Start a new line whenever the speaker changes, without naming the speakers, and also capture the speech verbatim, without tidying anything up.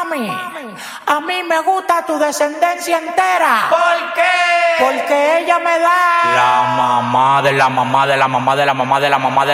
Mami, a mí me gusta tu descendencia entera.
¿Por qué?
Porque ella me da
la mamá de la mamá de la mamá de la mamá de la mamá de